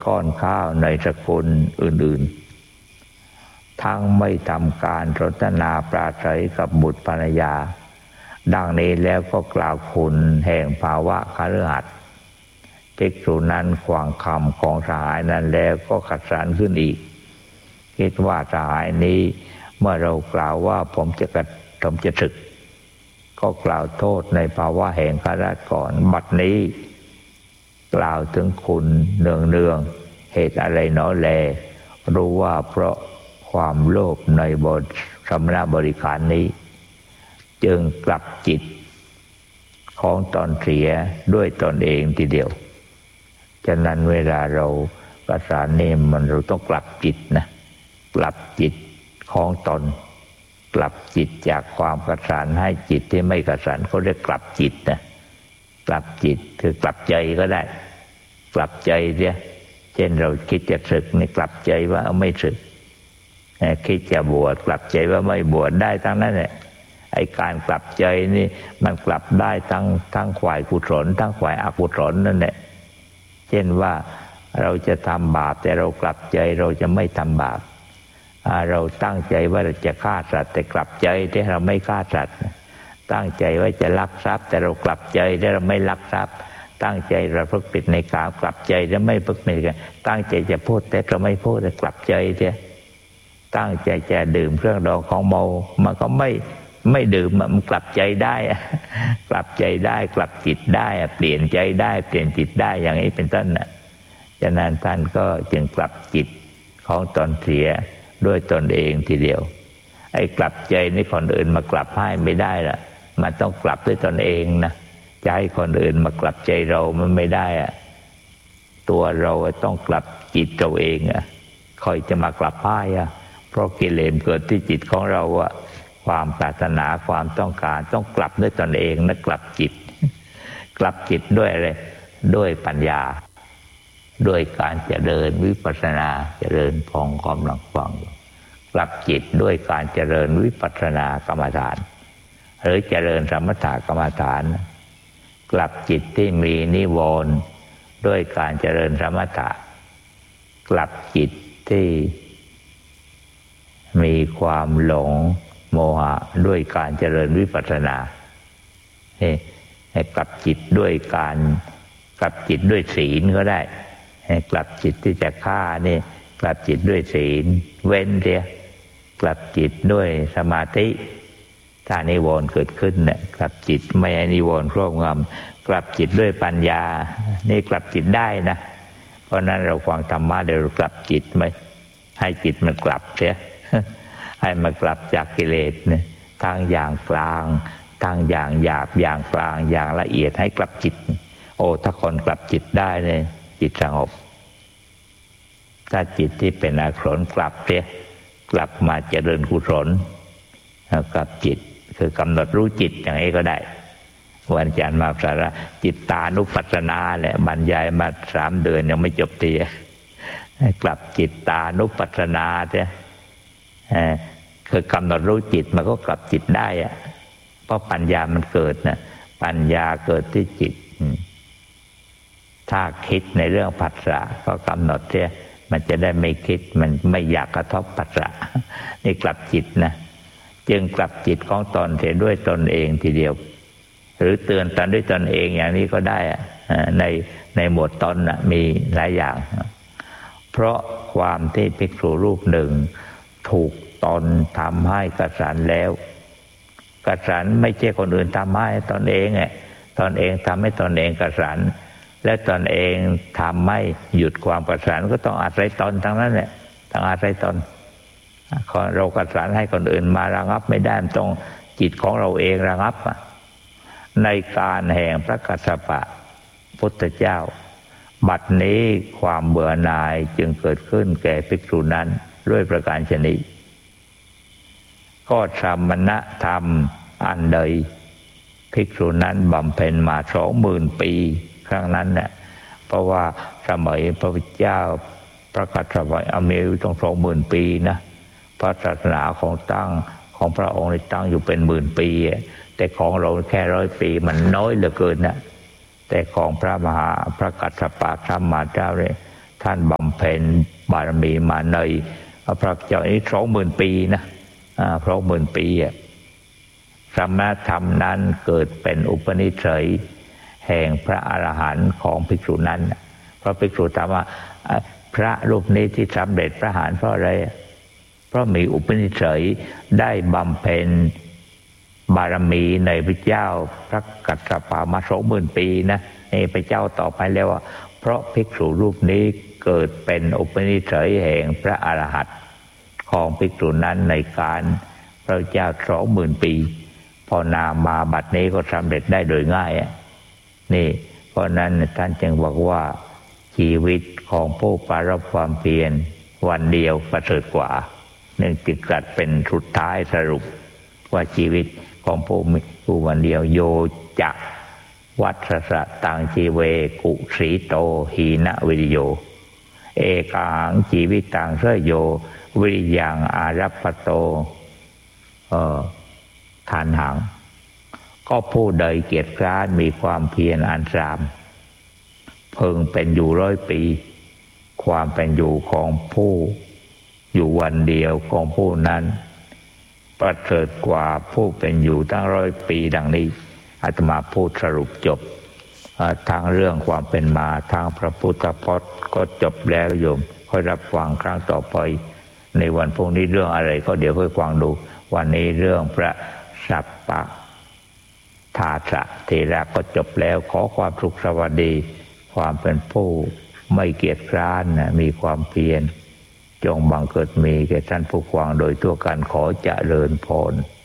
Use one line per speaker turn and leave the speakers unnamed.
ก้อนข้าวในสกุลอื่นๆทั้งไม่ทำการสนทนาปราศัยกับบุตรภรรยาดังนี้แล้วก็กล่าวคุณแห่งภาวะคฤหัสถ์ภิกษุนั้นขวางคำของสหายนั้นแล้วก็ขัดสานขึ้นอีกคิดว่าสหายนี้เมื่อเรากล่าวว่าผมจะศึกก็กล่าวโทษในภาวะแห่งคฤหัสถ์ก่อนบัดนี้กล่าวถึงคุณเนืองเหตุอะไรหนอแลรู้ว่าเพราะความโลภในสมณบริขารนี้จึงกลับจิตของตนเสียด้วยตนเองทีเดียวฉะนั้นเวลาเราประสานนี่เราต้องกลับจิตนะกลับจิตของตนกลับจิตจากความกระสานให้จิตที่ไม่กระสานเขาเรียกกลับจิตนะกลับจิตคือกลับใจก็ได้กลับใจเนี่ยเช่นเราคิดจะศึกนี่กลับใจว่าไม่ศึกคิดจะบวชกลับใจว่าไม่บวชได้ทั้งนั้นแหละไอ้การกลับใจนี่มันกลับได้ทั้งฝ่ายกุศลทั้งฝ่ายอกุศลนั่นแหละเช่นว่าเราจะทำบาปแต่เรากลับใจเราจะไม่ทำบาปเราตั้งใจว่าเราจะฆ่าสัตว์แต่กลับใจที่เราไม่ฆ่าสัตว์ตั้งใจว่าจะลักทรัพย์แต่เรากลับใจที่เราไม่ลักทรัพย์ตั้งใจเราประพฤติในกามกลับใจแล้วไม่ประพฤติในกามตั้งใจจะพูดแต่เราไม่พูดแต่กลับใจที่ตั้งใจจะดื่มเครื่องดองของเมามันก็ไม่ดื่มมันกลับใจได้กลับใจได้กลับจิตได้เปลี่ยนใจได้เปลี่ยนจิตได้อย่างนี้เป็นต้นน่ะฉะนั้นท่านก็จึงกลับจิตของตนเสียด้วยตนเองทีเดียวไอ้กลับใจนี่คนอื่นมากลับให้ไม่ได้ล่ะมันต้องกลับด้วยตนเองนะจะให้คนอื่นมากลับใจเรามันไม่ได้อะตัวเราต้องกลับจิตเราเองอ่ะคอยจะมากลับให้อ่ะเพราะกิเลสเกิดที่จิตของเราอ่ะความปรารถนาความต้องการต้องกลับด้วยตนเองนะกลับจิตกลับจิตด้วยอะไรด้วยปัญญาด้วยการเจริญวิปัสสนาเจริญพองกำลังฟังกลับจิตด้วยการเจริญวิปัสสนากรรมฐานหรือเจริญสมถกรรมฐานกลับจิตที่มีนิวรณ์ด้วยการเจริญสมถะกลับจิตที่มีความหลงโมหะด้วยการเจริญวิปัสสนาให้กลับจิตด้วยการกลับจิตด้วยศีลก็ได้ให้กลับจิตที่จะฆ่านี่กลับจิตด้วยศีลเว้นเสียกลับจิตด้วยสมาธิถ้านิวรณ์เกิดขึ้นเนี่ยกลับจิตไม่ให้นิวรณ์ครอบงำกลับจิตด้วยปัญญานี่กลับจิตได้นะเพราะนั้นเราฟังธรรมะเดี๋ยวเรากลับจิตไหมให้จิตมันกลับเสียให้มันกลับจากกิเลสเนี่ยทั้งอย่างกลางทั้งอย่างหยาบอย่างกลางอย่างละเอียดให้กลับจิตโอ้ถ้าคนกลับจิตได้เนี่ยจิตสงบถ้าจิตที่เป็นอกุศลกลับเสียกลับมาเจริญกุศลกลับจิตคือกำหนดรู้จิตอย่างนี้ก็ได้วันจันทร์มาสาระจิตตานุปัสสนาแหละบรรยายมา3 เดือนยังไม่จบทีกลับจิตตานุปัสสนาเนี่ยคือกำหนดรู้จิตมันก็กลับจิตได้อะเพราะปัญญามันเกิดนะปัญญาเกิดที่จิตถ้าคิดในเรื่องผัสสะก็กำหนดเสียมันจะได้ไม่คิดมันไม่อยากกระทบผัสสะนี่กลับจิตนะจึงกลับจิตของตนเสียด้วยตนเองทีเดียวหรือเตือนตนด้วยตนเองอย่างนี้ก็ได้ในหมวดตนนะมีหลายอย่างเพราะความที่ภิกษุรูปหนึ่งถูกตนทำให้กระสันแล้วกระสันไม่ใช่คนอื่นทำให้ตนเองตนเองทำให้ตนเองกระสันและตนเองทำไม่หยุดความกระสันก็ต้องอาศัยตนทั้งนั้นแหละต้องอาศัยตนเรากระสันให้คนอื่นมาระงับไม่ได้ต้องจิตของเราเองระงับในการแห่งพระกัสสปะพุทธเจ้าบัดนี้ความเบื่อหน่ายจึงเกิดขึ้นแก่ภิกษุนั้นด้วยประการฉะนี้ก็สมณธรรมอันใดภิกษุนั้นบำเพ็ญมา 20,000 ปีครั้งนั้นเนี่ยเพราะว่าสมัยพระพุทธเจ้าประกาศสมัยอเมริต้อง 20,000 ปีนะพระศาสนาของพระองค์ตั้งอยู่เป็นหมื่นปีแต่ของเราแค่100 ปีมันน้อยเหลือเกินนะแต่ของพระกัสสปะสัมมาสัมพุทธเจ้าเนี่ยท่านบำเพ็ญบารมีมาในพระเจ้านี้20,000 ปีนะ20,000 ปีสมณธรรมนั้นเกิดเป็นอุปนิสัยแห่งพระอรหันต์ของภิกษุนั้นเพราะภิกษุถามว่าพระรูปนี้ที่สำเร็จพระอรหันต์เพราะอะไรเพราะมีอุปนิสัยได้บำเพ็ญบารมีในพระเจ้าพระกัสสปะมา20,000 ปีนะนี่พระเจ้าต่อไปแล้วว่าเพราะภิกษุรูปนี้เกิดเป็นอุปนิสัยแห่งพระอรหันต์ของภิกษุนั้นในการพระเจ้า20,000 ปีพอนามาบัดนี้ก็สำเร็จได้โดยง่ายนี่เพราะนั้นท่านจึงบอกว่าชีวิตของผู้ปรารภความเพียรวันเดียวประเสริฐกว่าเนื่องจึงตรัสเป็นสุดท้ายสรุปว่าชีวิตของผู้วันเดียวโยจะวัฏสะตังชีเวกุสีโตหีนะวิริโยเอกังชีวิตังเสยโยวิริยังอารัปปโตทานหังก็ผู้ใดเกียรติคร้านมีความเพียรอันสามเพิ่งเป็นอยู่100 ปีความเป็นอยู่ของผู้อยู่วันเดียวของผู้นั้นประเสริฐกว่าผู้เป็นอยู่ตั้ง100 ปีดังนี้อาตมาพูดสรุปจบทางเรื่องความเป็นมาทางพระพุทธพจน์ก็จบแล้วโยมค่อยรับฟังครั้งต่อไปในวันพรุ่งนี้เรื่องอะไรก็เดี๋ยวค่อยฟังดูวันนี้เรื่องพระสัปปะทาสะเถระก็จบแล้วขอความสุขสวัสดีความเป็นผู้ไม่เกียจคร้านมีความเพียรจงบังเกิดมีแก่ท่านผู้ฟังโดยทั่วกันขอเจริญพร